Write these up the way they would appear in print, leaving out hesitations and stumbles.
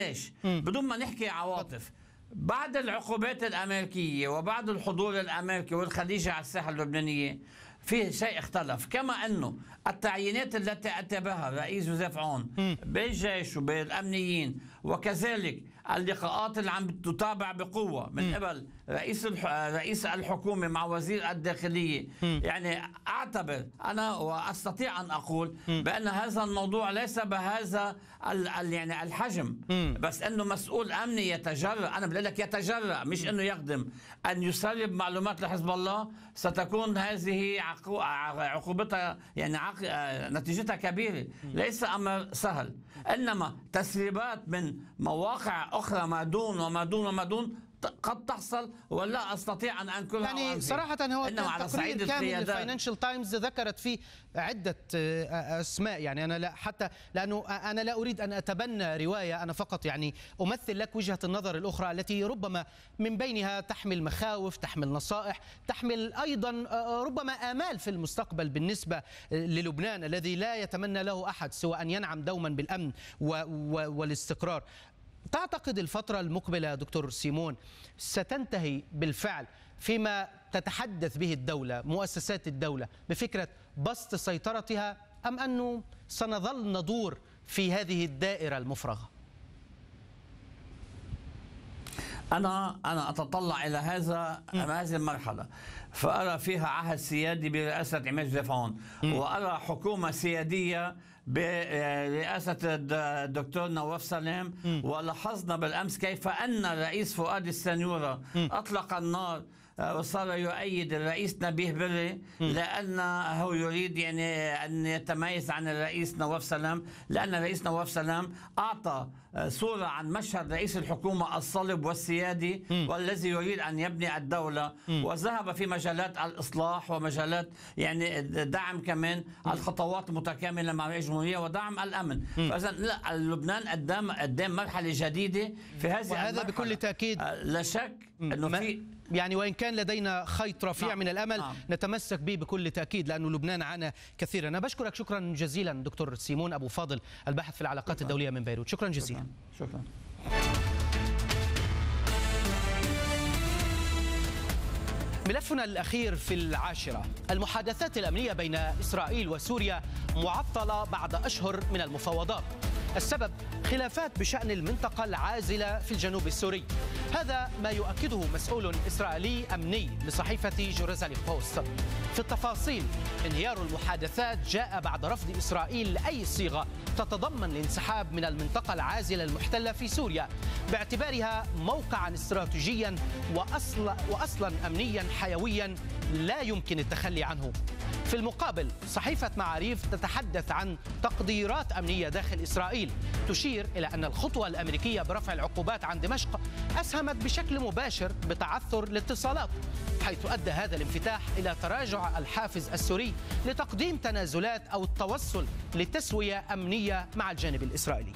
بدون ما نحكي عواطف. بعد العقوبات الأمريكية وبعد الحضور الأمريكي والخليجي على الساحة اللبنانية في شيء اختلف، كما أنه التعيينات التي أتى بها الرئيس جوزيف عون بالجيش وبالأمنيين، وكذلك اللقاءات اللي عم تتابع بقوة من قبل رئيس الحكومة مع وزير الداخلية، يعني أعتبر أنا وأستطيع أن أقول بأن هذا الموضوع ليس بهذا يعني الحجم، بس أنه مسؤول أمني يتجرأ، أنا بقول لك يتجرأ مش أنه يقدم أن يسرب معلومات لحزب الله، ستكون هذه عقوبتها يعني نتيجتها كبيرة، ليس أمر سهل. إنما تسريبات من مواقع أخرى ما دون وما دون وما دون قد تحصل، ولا أستطيع أن أنكرها. يعني صراحة هو تقرير كامل الفاينانشال تايمز ذكرت فيه عدة أسماء، يعني أنا لا، حتى لأنه أنا لا أريد أن أتبنى رواية، أنا فقط يعني أمثل لك وجهة النظر الأخرى التي ربما من بينها تحمل مخاوف، تحمل نصائح، تحمل أيضا ربما آمال في المستقبل بالنسبة للبنان الذي لا يتمنى له أحد سوى أن ينعم دوما بالأمن والاستقرار. تعتقد الفترة المقبلة دكتور سيمون ستنتهي بالفعل فيما تتحدث به الدولة، مؤسسات الدولة، بفكرة بسط سيطرتها، أم أنه سنظل ندور في هذه الدائرة المفرغة؟ أنا أتطلع إلى هذه المرحلة، فأرى فيها عهد سيادي برئاسة عماد جوزيف عون، وأرى حكومة سيادية برئاسة الدكتور نواف سلام. ولاحظنا بالأمس كيف أن الرئيس فؤاد السنيورة أطلق النار وصار يؤيد الرئيس نبيه بري، لأنه يريد يعني أن يتميز عن الرئيس نواف سلام، لأن الرئيس نواف سلام أعطى صورة عن مشهد رئيس الحكومة الصلب والسيادي والذي يريد أن يبني الدولة، وذهب في مجالات الإصلاح ومجالات يعني دعم كمان الخطوات المتكاملة مع رئيس الجمهورية ودعم الأمن. فإذا لا، لبنان قدام مرحلة جديدة في هذه وهذا بكل تأكيد لا شك أنه في، يعني وإن كان لدينا خيط رفيع من الأمل نتمسك به بكل تأكيد، لأنه لبنان عانى كثيرا. أنا بشكرك شكرا جزيلا دكتور سيمون أبو فاضل، الباحث في العلاقات الدولية من بيروت. شكرا جزيلا. شكرا. ملفنا الأخير في العاشرة، المحادثات الأمنية بين إسرائيل وسوريا معطلة بعد أشهر من المفاوضات. السبب خلافات بشأن المنطقة العازلة في الجنوب السوري. هذا ما يؤكده مسؤول إسرائيلي أمني لصحيفة جيروزاليم بوست. في التفاصيل، انهيار المحادثات جاء بعد رفض إسرائيل لأي صيغة تتضمن الانسحاب من المنطقة العازلة المحتلة في سوريا باعتبارها موقعا استراتيجيا وأصلا أمنيا حيويا لا يمكن التخلي عنه. في المقابل، صحيفة معاريف تتحدث عن تقديرات أمنية داخل إسرائيل تشير إلى أن الخطوة الأمريكية برفع العقوبات عن دمشق أسهمت بشكل مباشر بتعثر الاتصالات، حيث أدى هذا الانفتاح إلى تراجع الحافز السوري لتقديم تنازلات أو التوصل لتسوية أمنية مع الجانب الإسرائيلي.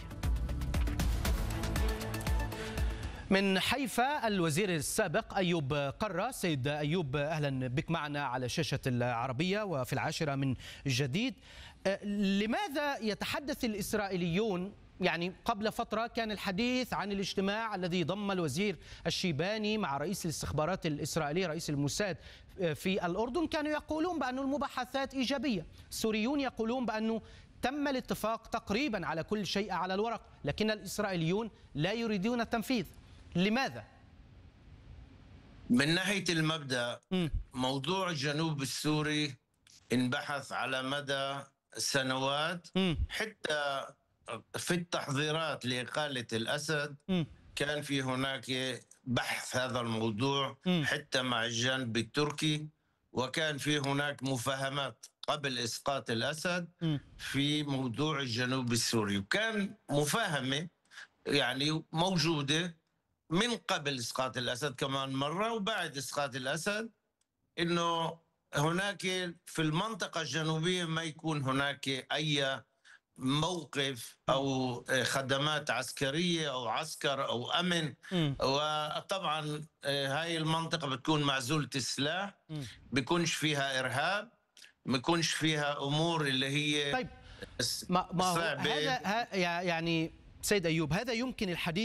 من حيفا، الوزير السابق أيوب قرة. سيد أيوب، أهلا بك معنا على شاشة العربية وفي العاشرة من جديد. لماذا يتحدث الإسرائيليون، يعني قبل فترة كان الحديث عن الاجتماع الذي ضم الوزير الشيباني مع رئيس الاستخبارات الإسرائيلي رئيس الموساد في الأردن، كانوا يقولون بأن المباحثات إيجابية، السوريون يقولون بأنه تم الاتفاق تقريبا على كل شيء على الورق، لكن الإسرائيليون لا يريدون التنفيذ. لماذا؟ من ناحية المبدأ، موضوع الجنوب السوري انبحث على مدى سنوات، حتى في التحضيرات لإقالة الأسد كان في هناك بحث هذا الموضوع حتى مع الجانب التركي، وكان في هناك مفاهمات قبل إسقاط الأسد في موضوع الجنوب السوري، وكان مفاهمة يعني موجودة من قبل إسقاط الأسد كمان مرة وبعد إسقاط الأسد، إنه هناك في المنطقة الجنوبية ما يكون هناك أي موقف أو خدمات عسكرية أو عسكر أو أمن. وطبعا هاي المنطقة بتكون معزولة السلاح، بيكونش فيها إرهاب، بيكونش فيها أمور اللي هي طيب، هذا يعني سيد أيوب، هذا يمكن الحديث